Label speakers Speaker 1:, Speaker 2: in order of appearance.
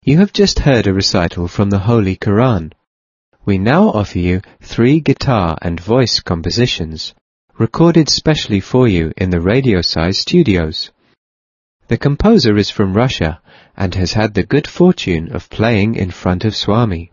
Speaker 1: You have just heard a recital from the Holy Quran. We now offer you 3 guitar and voice compositions, recorded specially for you in the Radio Size studios. The composer is from Russia and has had the good fortune of playing in front of Swami.